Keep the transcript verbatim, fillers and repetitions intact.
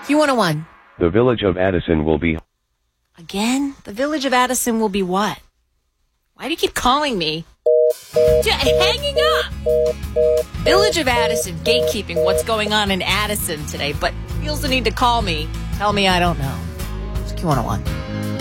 Q one oh one. The village of Addison will be... Again? The village of Addison will be what? Why do you keep calling me? J- hanging up! Village of Addison, gatekeeping what's going on in Addison today, but feels the need to call me. Tell me I don't know. It's Q one oh one.